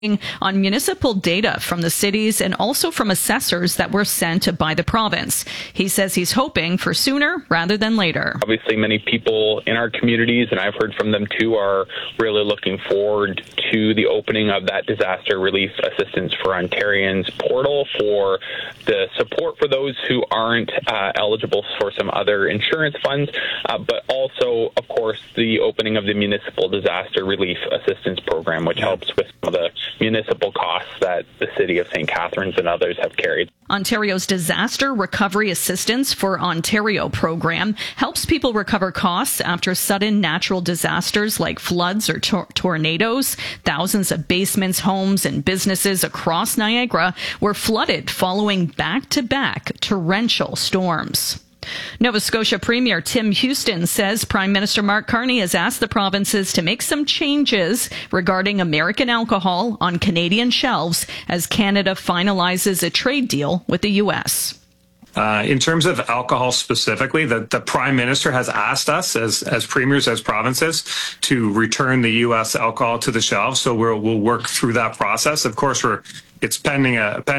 on municipal data from the cities and also from assessors that were sent by the province. He says he's hoping for sooner rather than later. Obviously, many people in our communities, and I've heard from them too, are really looking forward to the opening of that Disaster Relief Assistance for Ontarians portal for the support for those who aren't eligible for some other insurance funds, but also, of course, the opening of the Municipal Disaster Relief Assistance Program, which helps with some of the municipal costs that the City of St. Catharines and others have carried. Ontario's Disaster Recovery Assistance for Ontario program helps people recover costs after sudden natural disasters like floods or tornadoes. Thousands of basements, homes, and businesses across Niagara were flooded following back-to-back torrential storms. Nova Scotia Premier Tim Houston says Prime Minister Mark Carney has asked the provinces to make some changes regarding American alcohol on Canadian shelves as Canada finalizes a trade deal with the U.S. In terms of alcohol specifically, the Prime Minister has asked us as premiers, as provinces, to return the U.S. alcohol to the shelves. So we'll work through that process. Of course, it's pending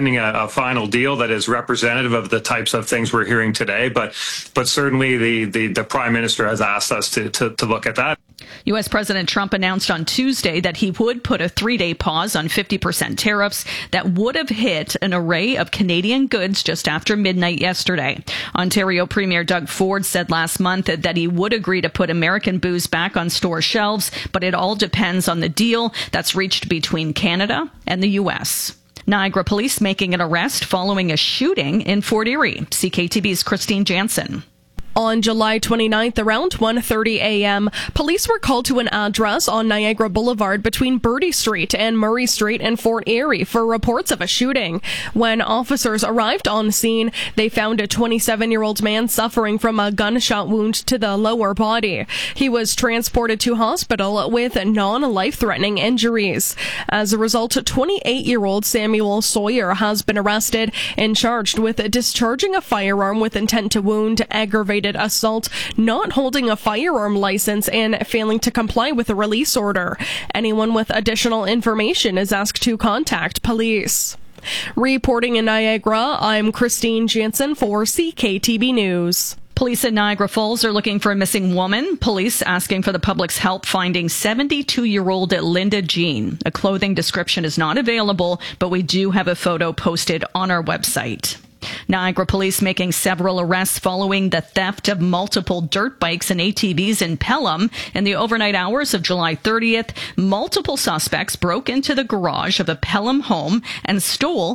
a final deal that is representative of the types of things we're hearing today. But certainly the Prime Minister has asked us to look at that. U.S. President Trump announced on Tuesday that he would put a 3-day pause on 50% tariffs that would have hit an array of Canadian goods just after midnight yesterday. Ontario Premier Doug Ford said last month that he would agree to put American booze back on store shelves, but it all depends on the deal that's reached between Canada and the U.S. Niagara police making an arrest following a shooting in Fort Erie. CKTV's Christine Jansen. On July 29th, around 1:30 a.m., police were called to an address on Niagara Boulevard between Bertie Street and Murray Street in Fort Erie for reports of a shooting. When officers arrived on scene, they found a 27-year-old man suffering from a gunshot wound to the lower body. He was transported to hospital with non-life-threatening injuries. As a result, 28-year-old Samuel Sawyer has been arrested and charged with discharging a firearm with intent to wound, aggravated assault, not holding a firearm license, and failing to comply with a release order. Anyone with additional information is asked to contact police. Reporting in Niagara, I'm Christine Jansen for CKTB News. Police in Niagara Falls are looking for a missing woman. Police asking for the public's help finding 72-year-old Linda Jean. A clothing description is not available, but we do have a photo posted on our website. Niagara police making several arrests following the theft of multiple dirt bikes and ATVs in Pelham. In the overnight hours of July 30th, multiple suspects broke into the garage of a Pelham home and stole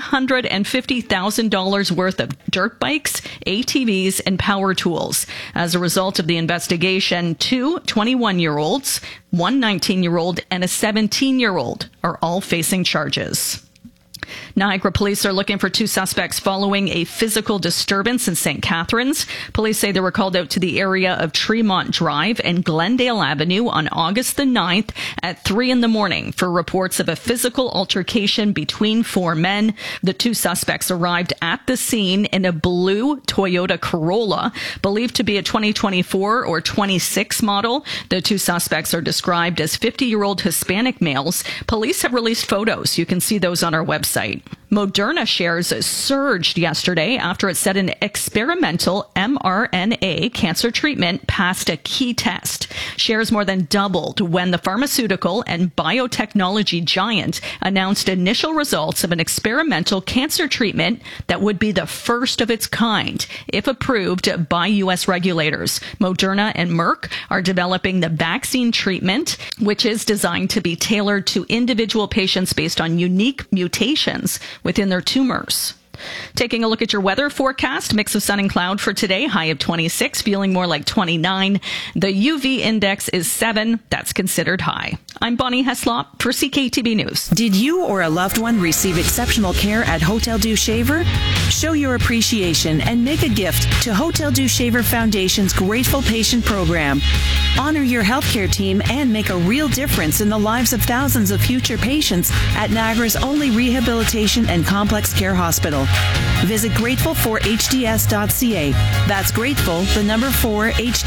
$150,000 worth of dirt bikes, ATVs, and power tools. As a result of the investigation, 2 21-year-olds, one 19-year-old, and a 17-year-old are all facing charges. Niagara police are looking for 2 suspects following a physical disturbance in St. Catharines. Police say they were called out to the area of Tremont Drive and Glendale Avenue on August the 9th at 3 in the morning for reports of a physical altercation between 4 men. The 2 suspects arrived at the scene in a blue Toyota Corolla, believed to be a 2024 or 26 model. The 2 suspects are described as 50-year-old Hispanic males. Police have released photos. You can see those on our website. Moderna shares surged yesterday after it said an experimental mRNA cancer treatment passed a key test. Shares more than doubled when the pharmaceutical and biotechnology giant announced initial results of an experimental cancer treatment that would be the first of its kind, if approved by U.S. regulators. Moderna and Merck are developing the vaccine treatment, which is designed to be tailored to individual patients based on unique mutations within their tumors. Taking a look at your weather forecast, mix of sun and cloud for today, high of 26, feeling more like 29. The UV index is 7. That's considered high. I'm Bonnie Heslop for CKTB News. Did you or a loved one receive exceptional care at Hotel Dieu Shaver? Show your appreciation and make a gift to Hotel Dieu Shaver Foundation's Grateful Patient Program. Honor your healthcare team and make a real difference in the lives of thousands of future patients at Niagara's only rehabilitation and complex care hospital. Visit grateful4hds.ca. That's grateful, the number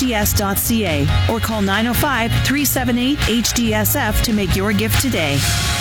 4hds.ca, or call 905-378-HDSF to make your gift today.